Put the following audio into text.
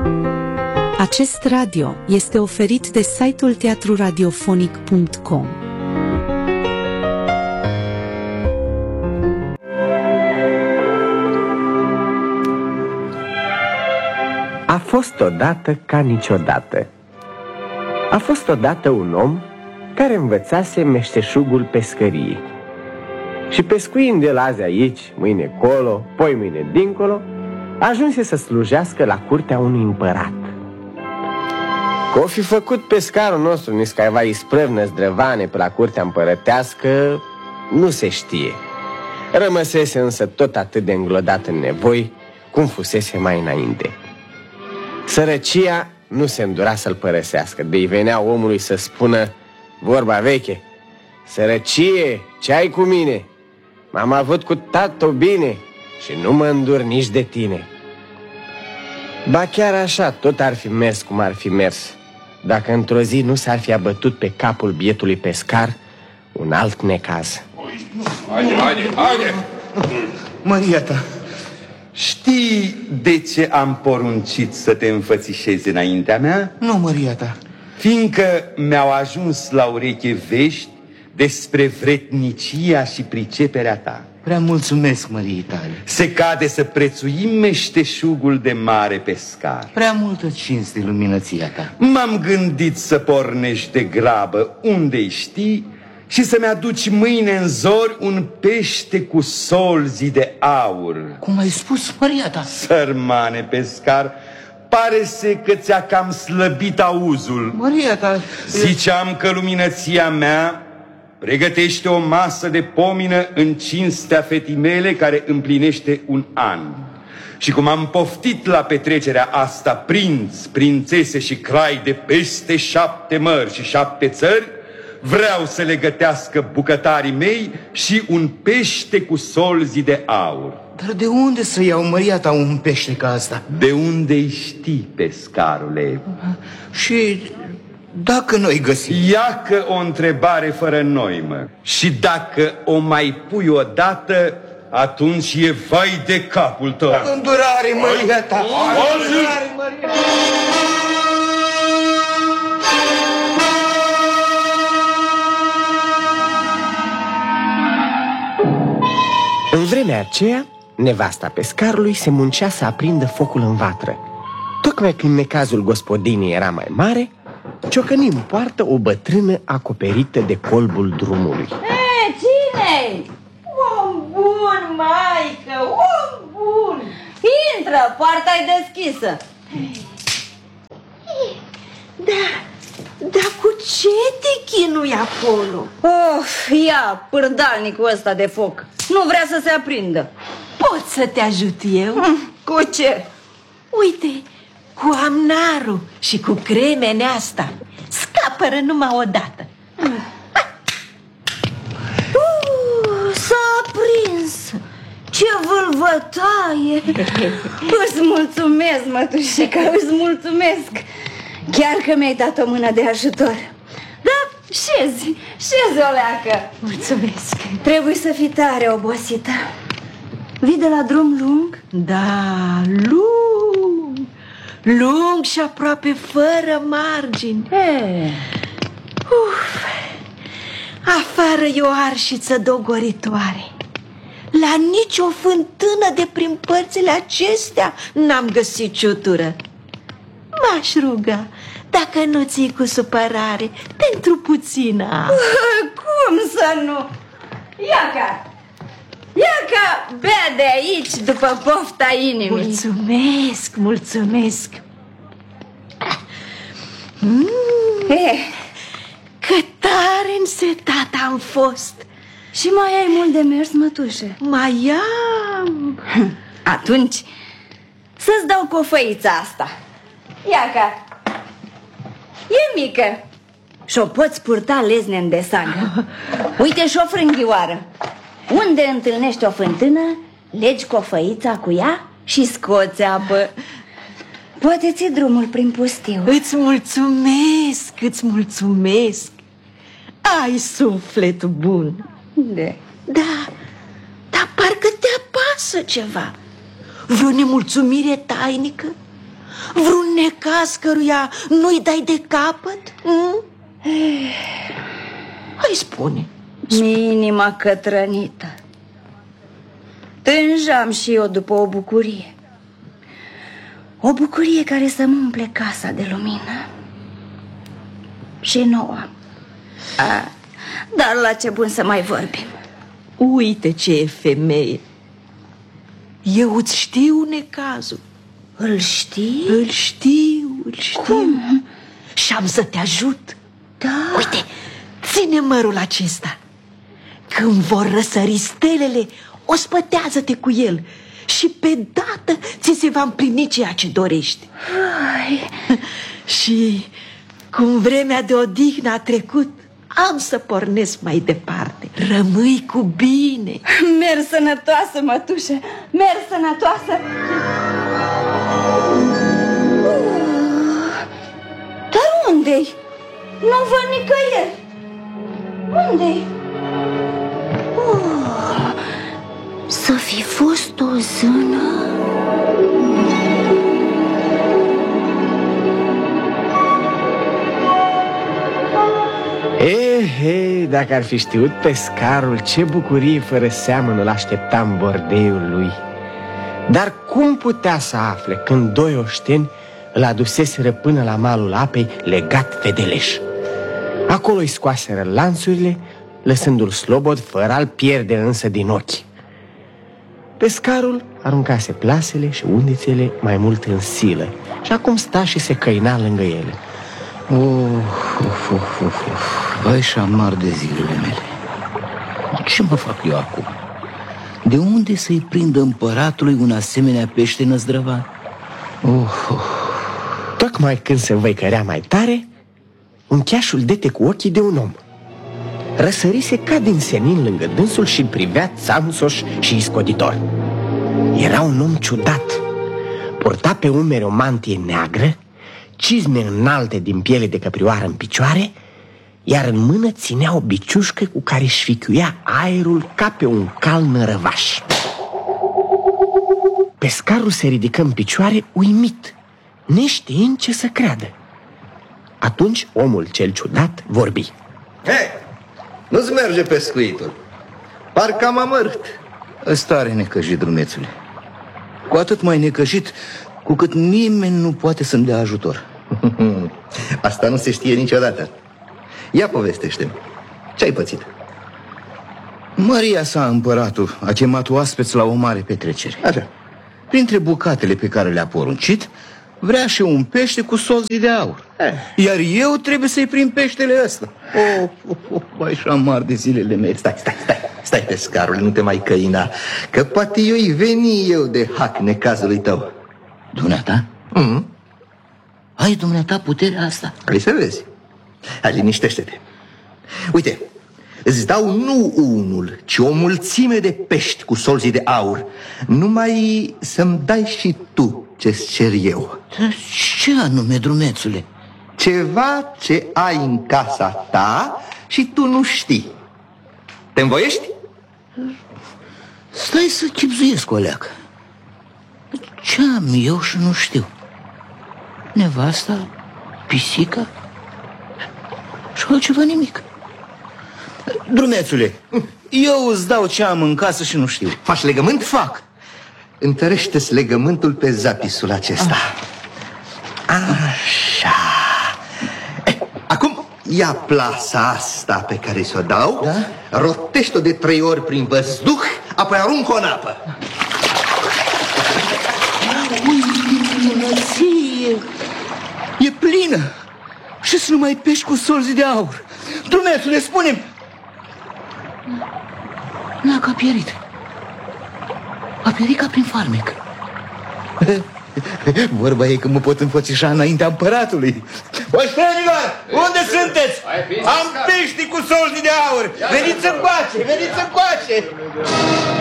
Acest radio este oferit de site-ul teatruradiofonic.com. A fost odată ca niciodată. A fost odată un om care învățase meșteșugul pescăriei. Și pescuind el azi aici, mâine colo, poi mâine dincolo, ajunse să slujească la curtea unui împărat. Că o fi făcut pescarul nostru niscaiva isprăvnă zdrăvane pe la curtea împărătească, nu se știe. Rămăsese însă tot atât de înglodat în nevoi cum fusese mai înainte. Sărăcia nu se îndura să-l părăsească, de-i venea omului să spună vorba veche: sărăcie, ce ai cu mine? M-am avut cu tată bine și nu mă îndur nici de tine. Ba chiar așa, tot ar fi mers cum ar fi mers, dacă într-o zi nu s-ar fi abătut pe capul bietului pescar un alt necaz. Haide! Maria ta, știi de ce am poruncit să te înfățișezi înaintea mea? Nu, Maria ta. Fiindcă mi-au ajuns la ureche vești despre vretnicia și priceperea ta. Prea mulțumesc, Măriei tale. Se cade să prețuim meșteșugul de mare pescar. Prea multă cinste, luminăția ta. M-am gândit să pornești de grabă unde-i știi și să-mi aduci mâine în zori un pește cu solzi de aur. Cum ai spus, Maria ta? Sărmane pescar, pare-se că ți-a cam slăbit auzul. Maria ta... Ziceam că luminăția mea pregătește o masă de pomină în cinstea fetii mele care împlinește un an. Și cum am poftit la petrecerea asta prinți, prințese și crai de peste 7 mări și 7 țări, vreau să le gătească bucătarii mei și un pește cu solzi de aur. Dar de unde să iau, Maria ta, un pește ca asta? De unde-i știi, pescarule? Și dacă noi găsim? Iacă o întrebare fără noimă. Și dacă o mai pui odată, atunci e vai de capul tău. Îndurare, Maria ta! Îndurare, Maria ta! În vremea aceea, nevasta pescarului se muncea să aprindă focul în vatră. Tocmai când necazul gospodinii era mai mare, ciocăni în poartă o bătrână acoperită de colbul drumului. Cine-i? Om bun, maică, om bun! Intră, poarta-i deschisă. Dar cu ce te chinui acolo? Ia pârdalnicul ăsta de foc. Nu vrea să se aprindă. Pot să te ajut eu? Cu ce? Uite, cu amnarul și cu cremenea asta. Scapără numai odată. S-a aprins. Ce vâlvătaie. Îți mulțumesc, mătușica, îți mulțumesc. Chiar că mi-ai dat o mână de ajutor. Da, șezi, oleacă. Mulțumesc. Trebuie să fii tare obosită. Vii de la drum lung? Da, lung și aproape fără margini. Afară e o arșiță dogoritoare. La nicio fântână de prin părțile acestea n-am găsit ciutură. M-aș ruga, dacă nu ții cu supărare, pentru puțină apă. Cum să nu? Iaca, bea de aici după pofta inimii. Mulțumesc. Cât tare însetat am fost. Și mai ai mult de mers, mătușe? Mai am. Atunci să-ți dau cofăița asta. Iaca, e mică și-o poți purta lezne de sangă. Uite și o frânghioară. Unde întâlnești o fântână, legi cofăița cu ea și scoți apă. Poate ți drumul prin pustiu. Îți mulțumesc. Ai suflet bun. Dar parcă te apasă ceva. Vreo nemulțumire tainică? Vreun necaz căruia nu-i dai de capăt? Hai, spune. Inima cătrănită. Tânjam și eu după o bucurie. O bucurie care să-mi umple casa de lumină. Și nouă. Dar la ce bun să mai vorbim. Uite ce e femeie. Eu îți știu necazul. Îl știi? Îl știu. Cum? Și am să te ajut. Da. Uite, ține mărul acesta. Când vor răsări stelele, ospătează-te cu el și pe dată ți se va împlini ceea ce dorești. Ai. Și cum vremea de odihnă a trecut, am să pornesc mai departe. Rămâi cu bine. Merg sănătoasă, mătușă. Merg sănătoasă. Dar unde-i? Nu văd nicăieri. Unde-i? Să fi fost o zână. Dacă ar fi știut pescarul ce bucurie fără seamă nu l-aștepta în bordeiul lui. Dar cum putea să afle când doi oșteni îl aduseseră până la malul apei legat fedeleș? Acolo îi scoaseră lanțurile, lăsându-l slobod fără a-l pierde însă din ochi. Pescarul aruncase plasele și undițele mai mult în silă și acum sta și se căina lângă ele. Vai și amar de zilele mele. Ce mă fac eu acum? De unde să-i prindă împăratului un asemenea pește năzdrăvan? Tocmai când se văicărea mai tare, uncheașul dete cu ochii de un om. Răsărise ca din senin lângă dânsul și-l privea țanțoș și iscoditor. Era un om ciudat. Purta pe umeri o mantie neagră, cizme înalte din piele de căprioară în picioare, iar în mână ținea o biciușcă cu care își fichiuia aerul ca pe un cal nărăvaș. Pescarul se ridică în picioare uimit, neștiind ce să creadă. Atunci omul cel ciudat vorbi. Nu-ți merge pescuitul. Parcă am amărât. Ăsta are necăjit, drumețule. Cu atât mai necăjit cu cât nimeni nu poate să-mi dea ajutor. Asta nu se știe niciodată. Ia povestește-mi. Ce-ai pățit? Măria sa, împăratul, a chemat oaspeți la o mare petrecere. Așa. Printre bucatele pe care le-a poruncit, vrea și un pește cu solzi de aur. Iar eu trebuie să-i prind peștele ăsta. Vai și amar de zilele mele. Stai, pescarule, nu te mai căina, că poate eu-i veni eu de hac necazului tău. Dumneata? Ai dumneata puterea asta? Hai să vezi. Hai, liniștește-te. Uite, îți dau nu unul, ci o mulțime de pești cu solzi de aur. Numai să-mi dai și tu ce-ți cer eu. Ce anume, drumețule? Ceva ce ai în casa ta și tu nu știi. Te învoiești? Stai să chibzuiesc o leacă. Ce am eu și nu știu? Nevasta, pisica și altceva nimic. Drumețule, eu îți dau ce am în casă și nu știu. Faci legământ? Fac. Întărește-ți legământul pe zapisul acesta. Așa. Acum ia plasa asta pe care ți-o dau, da? Rotește-o de 3 ori prin văzduh, apoi aruncă-o în apă. Minunăție! E plină! Și-s numai pești cu solzi de aur. Drumețule, spune-mi! N-a a pierit. A pierit ca prin farmec. Vorba e că mă pot înfățișa înaintea împăratului. Oștenilor, unde sunteți? Am pești cu solzi de aur. Veniți încoace, veniți încoace.